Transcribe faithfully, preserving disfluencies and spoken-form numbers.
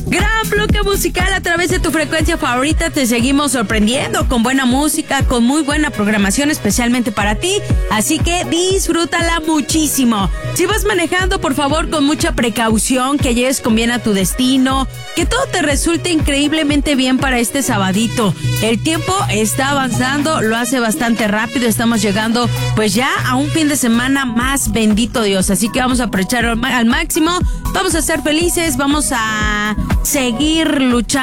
Gran bloque musical a través de tu frecuencia favorita. Te seguimos sorprendiendo con buena música, con muy buena programación especialmente para ti. Así que disfrútala muchísimo. Si vas manejando, por favor, con mucha precaución, que llegues con bien a tu destino, que todo te resulte increíblemente bien para este sabadito. El tiempo está avanzando, lo hace bastante rápido. Estamos llegando pues ya a un fin de semana más, bendito Dios. Así que vamos a aprovechar al máximo. Vamos a ser felices, vamos a seguir luchando